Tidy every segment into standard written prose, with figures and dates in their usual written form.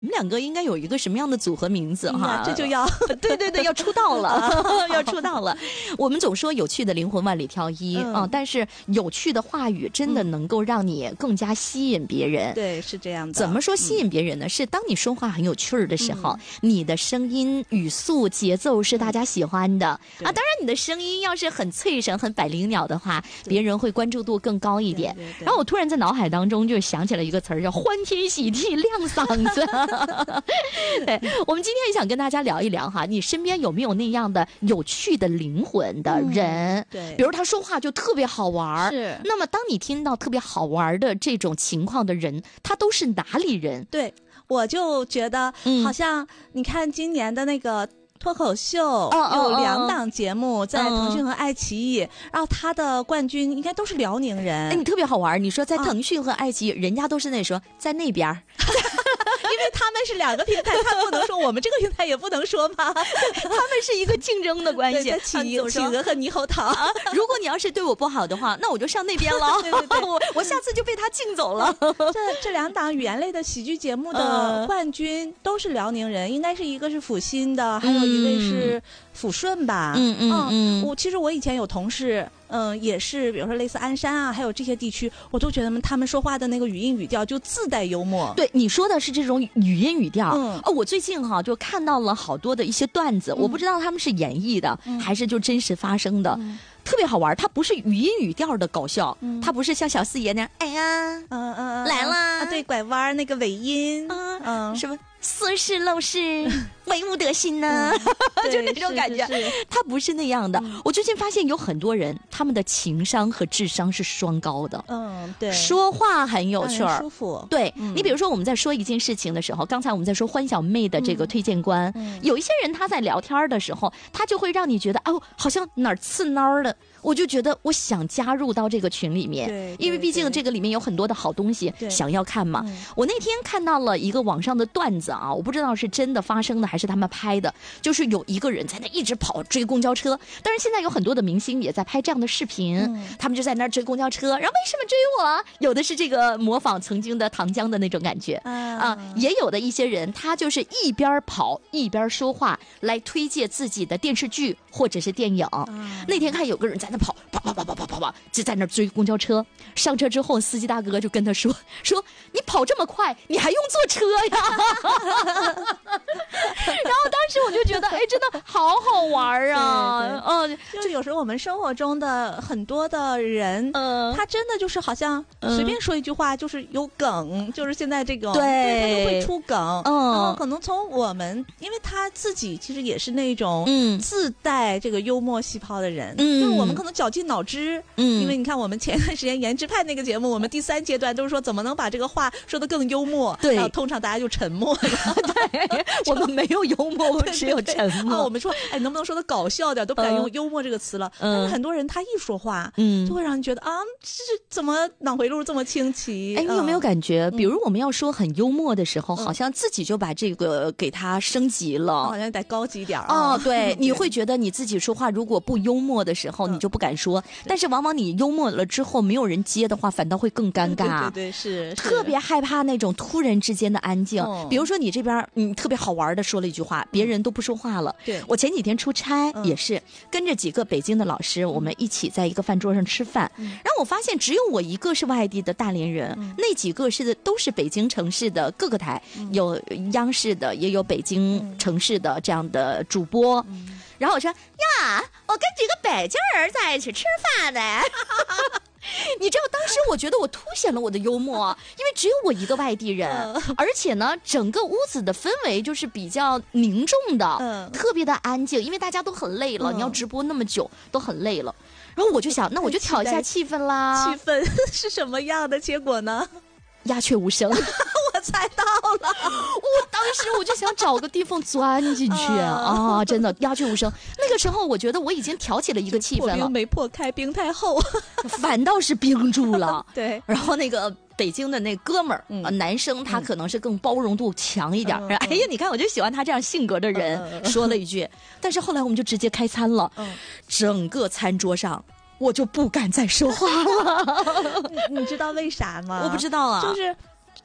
你们两个应该有一个什么样的组合名字哈？ 这就要对对对，要出道了，要出道了。我们总说有趣的灵魂万里挑一啊，但是有趣的话语真的能够让你更加吸引别人。 对，是这样的。 怎么说吸引别人呢？是当你说话很有趣儿的时候，你的声音、语速、节奏是大家喜欢的啊。当然，你的声音要是很脆声、很百灵鸟的话，别人会关注度更高一点。然后我突然在脑海当中就想起了一个词儿，叫欢天喜地亮嗓子。对，我们今天也想跟大家聊一聊哈，你身边有没有那样的有趣的灵魂的人？ 对， 比如他说话就特别好玩。 是。 那么当你听到特别好玩的这种情况的人，他都是哪里人？ 对，我就觉得好像你看今年的那个脱口秀有2档节目在腾讯和爱奇艺，然后他的冠军应该都是辽宁人。 哎，你特别好玩，你说在腾讯和爱奇艺，人家都是那说在那边因为他们是2个平台，他不能说，我们这个平台也不能说嘛。他们是一个竞争的关系， 企鹅和猕猴桃。 如果你要是对我不好的话，那我就上那边了。 对对对， 我下次就被他竞走了。 这2档语言类的喜剧节目的冠军都是辽宁人，应该是一个是阜新的，还有一位是抚顺吧。其实我以前有同事。也是，比如说类似鞍山啊，还有这些地区，我都觉得他们说话的那个语音语调就自带幽默。 对，你说的是这种语音语调。我最近就看到了好多的一些段子，我不知道他们是演绎的，还是就真实发生的。特别好玩，它不是语音语调的搞笑，它不是像小四爷那样，哎呀，来啦， 对，拐弯那个尾音， 什么似是陋室，惟吾德馨呢，就那种感觉，它不是那样的。我最近发现有很多人，他们的情商和智商是双高的。 对， 说话很有趣儿， 舒服。 对，你比如说我们在说一件事情的时候，刚才我们在说欢小妹的这个推荐官，有一些人他在聊天的时候，他就会让你觉得好像哪儿刺挠的。我就觉得我想加入到这个群里面，因为毕竟这个里面有很多的好东西想要看嘛。我那天看到了一个网上的段子啊，我不知道是真的发生的还是他们拍的，就是有一个人在那一直跑追公交车，但是现在有很多的明星也在拍这样的视频，他们就在那儿追公交车，然后为什么追我？有的是这个模仿曾经的唐江的那种感觉也有的一些人他就是一边跑一边说话来推荐自己的电视剧或者是电影。那天看有个人在那跑，就在那追公交车。上车之后，司机大哥就跟他说你跑这么快，你还用坐车呀？然后当时我就觉得，真的好好玩啊！ 就有时候我们生活中的很多的人，他真的就是好像随便说一句话就是有梗，就是现在这种，对，他就会出梗。然后可能从我们，因为他自己其实也是那种自带这个幽默细胞的人，就是我们可能绞尽脑汁，因为你看我们前段时间颜值派那个节目，我们第3阶段都是说怎么能把这个话说得更幽默，对，然后通常大家就沉默了。 对，我们没有幽默，我们只有沉默。 我们说，能不能说得搞笑点，都不敢用幽默这个词了。但是很多人他一说话，就会让人觉得这怎么脑回路这么清奇？ 你有没有感觉，比如我们要说很幽默的时候，好像自己就把这个给它升级了， 好像得高级点对，你会觉得你自己说话如果不幽默的时候，你就不敢说。但是往往你幽默了之后，没有人接的话，反倒会更尴尬。 对，是特别害怕那种突然之间的安静。比如说你这边特别好玩的说了一句话，别人都不说话了。 对， 我前几天出差也是跟着几个北京的老师，我们一起在一个饭桌上吃饭，然后我发现只有我一个是外地的大连人，那几个都是北京城市的各个台，有央视的，也有北京城市的这样的主播。然后我说呀，我跟几个北京人在一起吃饭呢。你知道当时我觉得我凸显了我的幽默，因为只有我一个外地人，而且呢整个屋子的氛围就是比较凝重的，特别的安静，因为大家都很累了，你要直播那么久都很累了。然后我就想，那我就挑一下气氛啦。 气氛是什么样的？结果呢？ 鸦雀无声。 我猜到了， 当时我就想找个地方钻进去真的鸦雀无声。那个时候我觉得我已经挑起了一个气氛了， 破冰没破开，冰太厚， 反倒是冰住了。 对， 然后那个北京的那哥们儿，男生他可能是更包容度强一点。哎呀，你看我就喜欢他这样性格的人，说了一句。但是后来我们就直接开餐了，整个餐桌上我就不敢再说话了。 你知道为啥吗？ 我不知道啊， 就是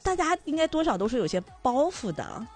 大家应该多少都是有些包袱的。